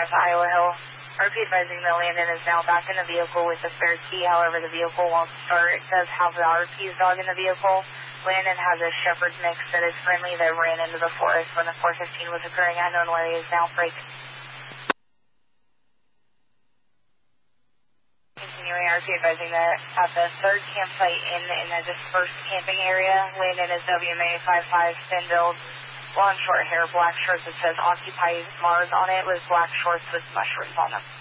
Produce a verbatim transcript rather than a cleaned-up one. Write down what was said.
North Iowa Hill. R P advising that Landon is now back in the vehicle with the spare key, however the vehicle won't start. It does have the R P's dog in the vehicle. Landon has a shepherd mix that is friendly that ran into the forest when the four fifteen was occurring. Unknown where he is now. Break. Continuing, R P advising that at the third campsite in, in the dispersed camping area, Landon is W M A five five, thin build, long short hair, black shorts that says Occupy Mars on it with black shorts with mushrooms on them.